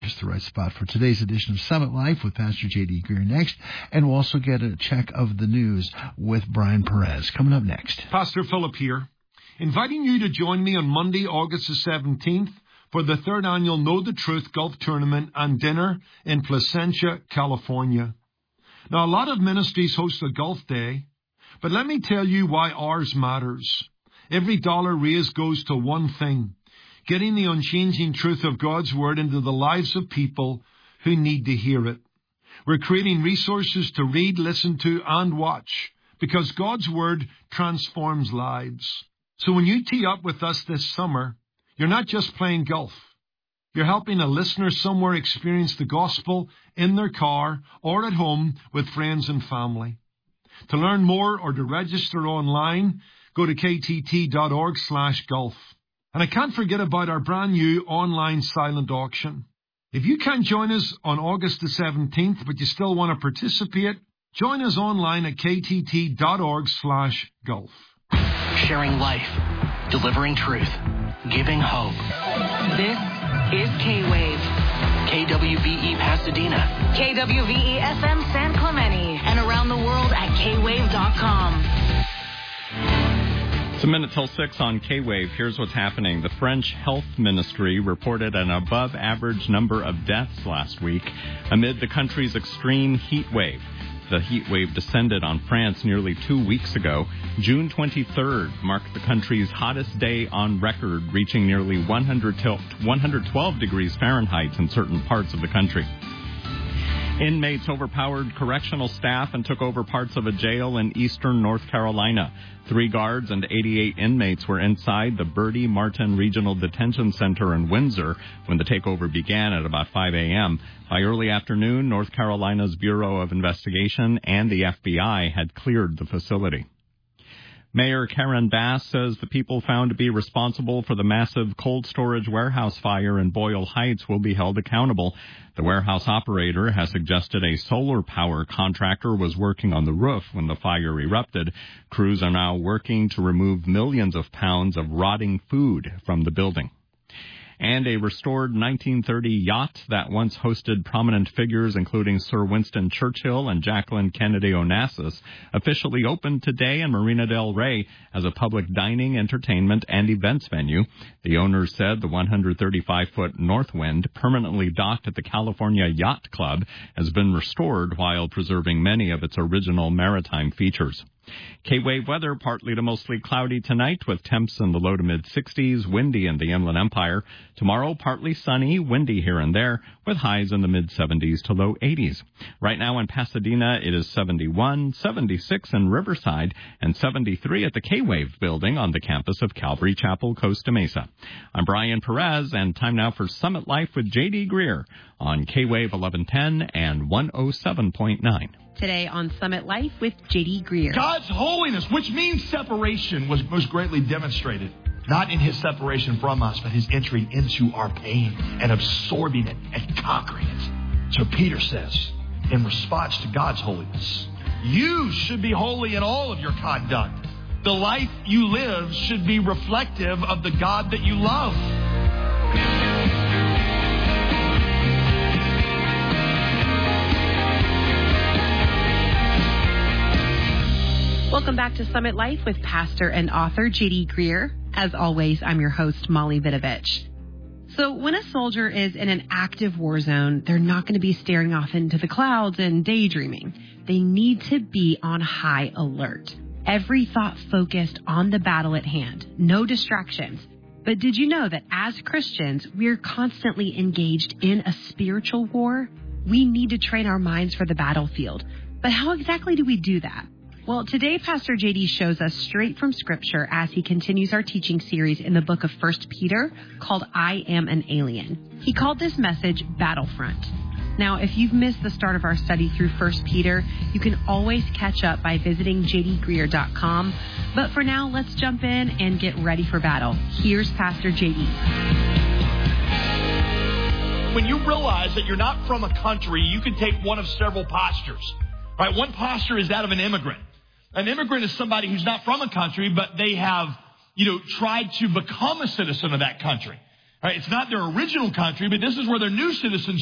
just the right spot for today's edition of Summit Life with Pastor J.D. Greer next. And we'll also get a check of the news with Brian Perez coming up next. Pastor Philip here, inviting you to join me on Monday, August the 17th for the 3rd annual Know the Truth Golf Tournament and dinner in Placentia, California. Now, a lot of ministries host a golf day, but let me tell you why ours matters. Every dollar raised goes to one thing: getting the unchanging truth of God's Word into the lives of people who need to hear it. We're creating resources to read, listen to, and watch, because God's Word transforms lives. So when you tee up with us this summer, you're not just playing golf. You're helping a listener somewhere experience the gospel in their car or at home with friends and family. To learn more or to register online, go to ktt.org/golf. And I can't forget about our brand new online silent auction. If you can't join us on August the 17th, but you still want to participate, join us online at ktt.org/golf. Sharing life, delivering truth, giving hope. This is K-Wave. KWVE Pasadena. KWVE FM San Clemente. And around the world at kwave.com. It's a minute till 6 on K-Wave. Here's what's happening. The French Health Ministry reported an above-average number of deaths last week amid the country's extreme heat wave. The heat wave descended on France nearly 2 weeks ago. June 23rd marked the country's hottest day on record, reaching nearly 112 degrees Fahrenheit in certain parts of the country. Inmates overpowered correctional staff and took over parts of a jail in eastern North Carolina. 3 guards and 88 inmates were inside the Bertie Martin Regional Detention Center in Windsor when the takeover began at about 5 a.m. By early afternoon, North Carolina's Bureau of Investigation and the FBI had cleared the facility. Mayor Karen Bass says the people found to be responsible for the massive cold storage warehouse fire in Boyle Heights will be held accountable. The warehouse operator has suggested a solar power contractor was working on the roof when the fire erupted. Crews are now working to remove millions of pounds of rotting food from the building. And a restored 1930 yacht that once hosted prominent figures including Sir Winston Churchill and Jacqueline Kennedy Onassis officially opened today in Marina del Rey as a public dining, entertainment, and events venue. The owners said the 135-foot Northwind, permanently docked at the California Yacht Club, has been restored while preserving many of its original maritime features. K-Wave weather, partly to mostly cloudy tonight with temps in the low to mid-60s, windy in the Inland Empire. Tomorrow, partly sunny, windy here and there, with highs in the mid-70s to low 80s. Right now in Pasadena, it is 71, 76 in Riverside, and 73 at the K-Wave building on the campus of Calvary Chapel, Costa Mesa. I'm Brian Perez, and time now for Summit Life with J.D. Greer on K-Wave 1110 and 107.9. Today on Summit Life with J.D. Greer. God's holiness, which means separation, was most greatly demonstrated. Not in his separation from us, but his entry into our pain and absorbing it and conquering it. So Peter says, in response to God's holiness, you should be holy in all of your conduct. The life you live should be reflective of the God that you love. Welcome back to Summit Life with pastor and author J.D. Greer. As always, I'm your host, Molly Vidovich. So when a soldier is in an active war zone, they're not going to be staring off into the clouds and daydreaming. They need to be on high alert. Every thought focused on the battle at hand. No distractions. But did you know that as Christians, we're constantly engaged in a spiritual war? We need to train our minds for the battlefield. But how exactly do we do that? Well, today Pastor J.D. shows us straight from Scripture as he continues our teaching series in the book of 1 Peter called I Am an Alien. He called this message Battlefront. Now, if you've missed the start of our study through 1 Peter, you can always catch up by visiting jdgreer.com. But for now, let's jump in and get ready for battle. Here's Pastor J.D. When you realize that you're not from a country, you can take one of several postures. Right? One posture is that of an immigrant. An immigrant is somebody who's not from a country, but they have, tried to become a citizen of that country. Right? It's not their original country, but this is where their new citizenship